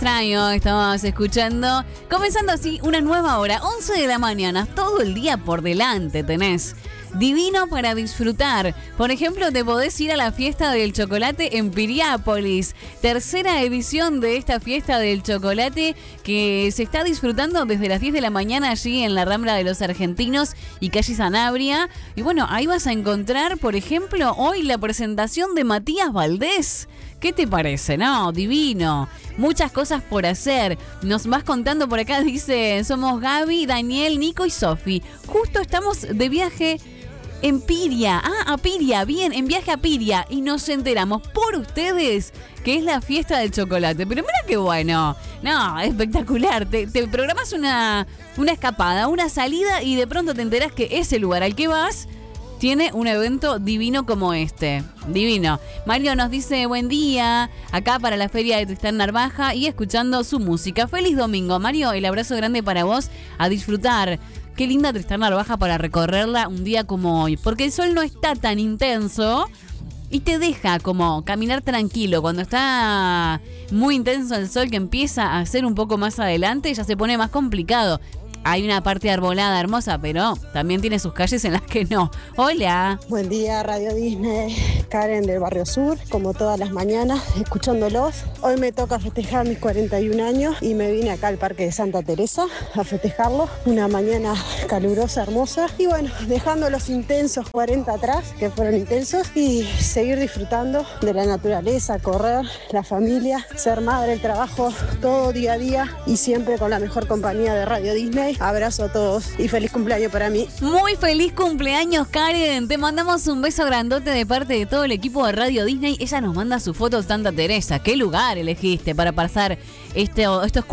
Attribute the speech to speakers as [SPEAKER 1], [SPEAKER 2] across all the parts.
[SPEAKER 1] extraño, estamos escuchando. Comenzando así una nueva hora, 11 de la mañana, todo el día por delante tenés. Divino para disfrutar. Por ejemplo, te podés ir a la fiesta del chocolate en Piriápolis. Tercera edición de esta fiesta del chocolate que se está disfrutando desde las 10 de la mañana allí en la Rambla de los Argentinos y calle Sanabria. Y bueno, ahí vas a encontrar, por ejemplo, hoy la presentación de Matías Valdés. ¿Qué te parece? No, divino. Muchas cosas por hacer. Nos vas contando por acá, dice, somos Gaby, Daniel, Nico y Sofi. Justo estamos de viaje en Piria. A Piria, bien, en viaje a Piria. Y nos enteramos por ustedes que es la fiesta del chocolate. Pero mira qué bueno. No, espectacular. Te programas una escapada, una salida y de pronto te enterás que ese lugar al que vas tiene un evento divino como este. Divino. Mario nos dice buen día, acá para la feria de Tristán Narvaja y escuchando su música. Feliz domingo, Mario, el abrazo grande para vos, a disfrutar. Qué linda Tristán Narvaja para recorrerla un día como hoy, porque el sol no está tan intenso y te deja como caminar tranquilo. Cuando está muy intenso el sol, que empieza a ser un poco más adelante, ya se pone más complicado. Hay una parte arbolada hermosa, pero también tiene sus calles en las que no. Hola.
[SPEAKER 2] Buen día, Radio Disney. Karen del Barrio Sur, como todas las mañanas, escuchándolos. Hoy me toca festejar mis 41 años y me vine acá al Parque de Santa Teresa a festejarlo. Una mañana calurosa, hermosa. Y bueno, dejando los intensos 40 atrás, que fueron intensos, y seguir disfrutando de la naturaleza, correr, la familia, ser madre, el trabajo, todo día a día y siempre con la mejor compañía de Radio Disney. Abrazo a todos y feliz cumpleaños para mí.
[SPEAKER 1] Muy feliz cumpleaños, Karen. Te mandamos un beso grandote de parte de todo el equipo de Radio Disney. Ella nos manda su foto de Santa Teresa. ¿Qué lugar elegiste para pasar estos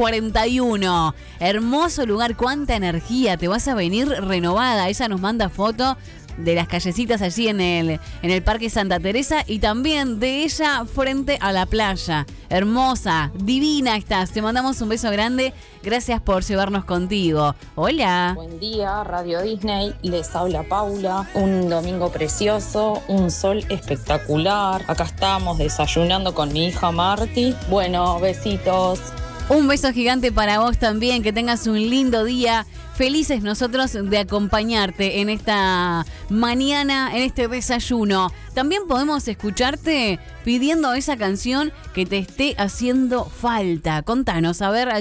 [SPEAKER 1] 41? Hermoso lugar, cuánta energía. Te vas a venir renovada. Ella nos manda foto de las callecitas allí en el Parque Santa Teresa y también de ella frente a la playa. Hermosa, divina estás. Te mandamos un beso grande. Gracias por llevarnos contigo. Hola.
[SPEAKER 3] Buen día, Radio Disney. Les habla Paula. Un domingo precioso, un sol espectacular. Acá estamos desayunando con mi hija Marti. Bueno, besitos.
[SPEAKER 1] Un beso gigante para vos también. Que tengas un lindo día. Felices nosotros de acompañarte en esta mañana, en este desayuno. También podemos escucharte pidiendo esa canción que te esté haciendo falta. Contanos, a ver, al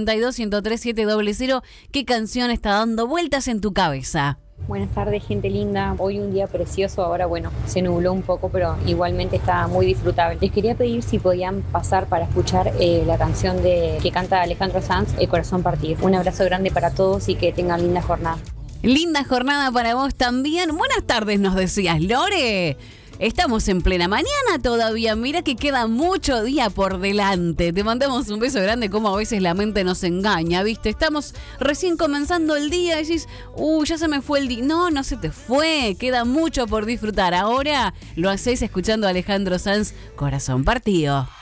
[SPEAKER 1] 092-103-700, ¿qué canción está dando vueltas en tu cabeza?
[SPEAKER 4] Buenas tardes, gente linda. Hoy un día precioso. Ahora, bueno, se nubló un poco, pero igualmente está muy disfrutable. Les quería pedir si podían pasar para escuchar la canción que canta Alejandro Sanz, El corazón partido. Un abrazo grande para todos y que tengan linda jornada.
[SPEAKER 1] Linda jornada para vos también. Buenas tardes, nos decías, Lore. Estamos en plena mañana todavía, mira que queda mucho día por delante. Te mandamos un beso grande, como a veces la mente nos engaña, ¿viste? Estamos recién comenzando el día y decís, ya se me fue el día. No, no se te fue, queda mucho por disfrutar. Ahora lo hacés escuchando a Alejandro Sanz, Corazón Partido.